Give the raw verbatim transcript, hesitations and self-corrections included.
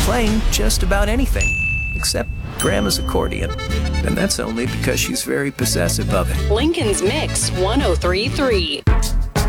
playing just about anything, except Grandma's accordion. And that's only because she's very possessive of it. Lincoln's Mix one oh three point three.